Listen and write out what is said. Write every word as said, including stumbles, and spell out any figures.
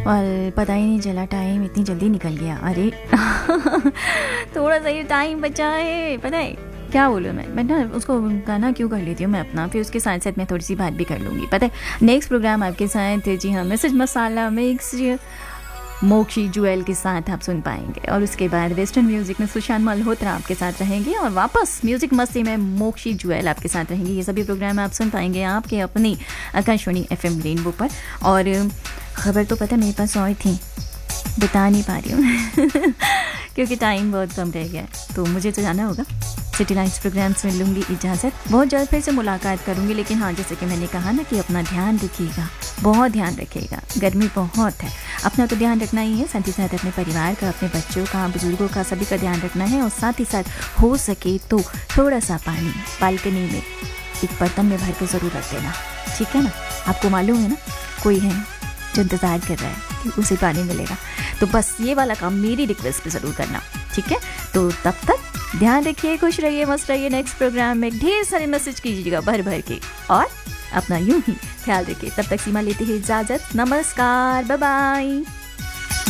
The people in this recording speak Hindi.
और पता ही नहीं चला, टाइम इतनी जल्दी निकल गया। अरे थोड़ा सा ही टाइम बचा है, पता है क्या बोलूँ मैं मैं ना उसको गाना क्यों कर लेती हूँ मैं अपना, फिर उसके साथ साथ मैं थोड़ी सी बात भी कर लूँगी। पता है नेक्स्ट प्रोग्राम आपके साथ जी हाँ मैसेज मसाला मिक्स मोक्षी जुएल के साथ आप सुन पाएंगे, और उसके बाद वेस्टर्न म्यूजिक में सुशांत मल्होत्रा आपके साथ रहेंगे, और वापस म्यूजिक मस्ती में मोक्षी जुएल आपके साथ रहेंगी। ये सभी प्रोग्राम आप सुन पाएंगे आपके अपनी आकाशवाणी एफएम रेनबो पर। और खबर तो पता मेरे पास और थी, बता नहीं पा रही हूँ क्योंकि टाइम बहुत कम रह गया है, तो मुझे तो जाना होगा। सिटी लाइट्स प्रोग्राम से लूँगी इजाज़त, बहुत जल्द फिर से मुलाकात करूँगी। लेकिन हाँ, जैसे कि मैंने कहा ना कि अपना ध्यान रखिएगा, बहुत ध्यान रखिएगा, गर्मी बहुत है, अपना तो ध्यान रखना ही है, साथ ही साथ अपने परिवार का, अपने बच्चों का, बुजुर्गों का, सभी का ध्यान रखना है। और साथ ही साथ हो सके तो थोड़ा सा पानी बालकनी में एक बर्तन में भर के ज़रूर रख देना, ठीक है ना। आपको मालूम है ना कोई है जो इंतज़ार कर रहा है कि उसे पानी मिलेगा, तो बस ये वाला काम मेरी रिक्वेस्ट पे ज़रूर करना, ठीक है। तो तब तक ध्यान रखिए, खुश रहिए, मस्त रहिए। नेक्स्ट प्रोग्राम में ढेर सारे मैसेज कीजिएगा भर भर के, और अपना यूं ही ख्याल रखिए। तब तक सीमा लेती है इजाज़त, नमस्कार, बाय बाय।